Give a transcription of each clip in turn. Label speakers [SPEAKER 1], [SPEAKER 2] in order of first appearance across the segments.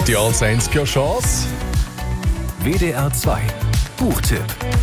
[SPEAKER 1] Die All Saints Pure Chance.
[SPEAKER 2] WDR 2 Buchtipp.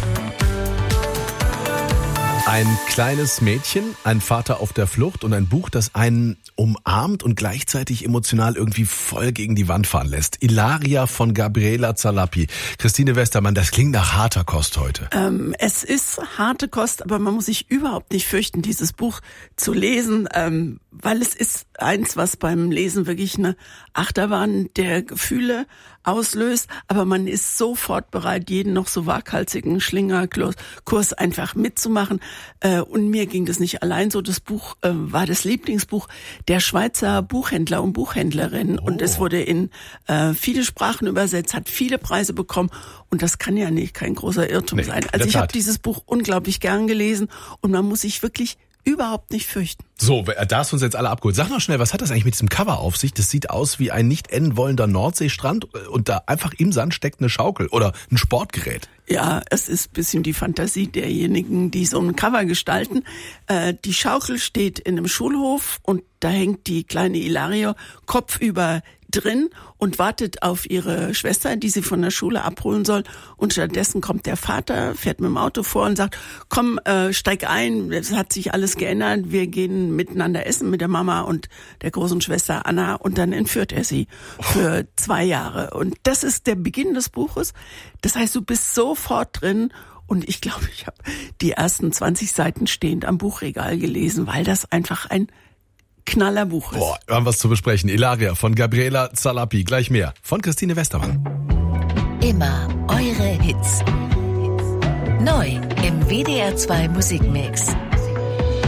[SPEAKER 1] Ein kleines Mädchen, ein Vater auf der Flucht und ein Buch, das einen umarmt und gleichzeitig emotional irgendwie voll gegen die Wand fahren lässt. Ilaria von Gabriela Zalapi. Christine Westermann, das klingt nach harter Kost heute.
[SPEAKER 3] Es ist harte Kost, aber man muss sich überhaupt nicht fürchten, dieses Buch zu lesen, weil es ist eins, was beim Lesen wirklich eine Achterbahn der Gefühle auslöst, aber man ist sofort bereit, jeden noch so waghalsigen Schlingerkurs einfach mitzumachen. Und mir ging das nicht allein so. Das Buch war das Lieblingsbuch der Schweizer Buchhändler und Buchhändlerinnen. Und es wurde in viele Sprachen übersetzt, hat viele Preise bekommen. Und das kann ja nicht kein großer Irrtum sein. Also ich habe dieses Buch unglaublich gern gelesen und man muss sich wirklich überhaupt nicht fürchten.
[SPEAKER 1] So, da hast du uns jetzt alle abgeholt. Sag mal schnell, was hat das eigentlich mit diesem Cover auf sich? Das sieht aus wie ein nicht enden wollender Nordseestrand und da einfach im Sand steckt eine Schaukel oder ein Sportgerät.
[SPEAKER 3] Ja, es ist ein bisschen die Fantasie derjenigen, die so ein Cover gestalten. Die Schaukel steht in einem Schulhof und da hängt die kleine Ilaria kopfüber drin und wartet auf ihre Schwester, die sie von der Schule abholen soll. Und stattdessen kommt der Vater, fährt mit dem Auto vor und sagt, komm, steig ein, es hat sich alles geändert, wir gehen miteinander essen mit der Mama und der großen Schwester Anna und dann entführt er sie für 2 Jahre. Und das ist der Beginn des Buches. Das heißt, du bist sofort drin. Und ich glaube, ich habe die ersten 20 Seiten stehend am Buchregal gelesen, weil das einfach ein Knallerbuch ist.
[SPEAKER 1] Boah, wir haben was zu besprechen. Ilaria von Gabriela Zalapi. Gleich mehr von Christine Westermann.
[SPEAKER 4] Immer eure Hits. Neu im WDR 2 Musikmix.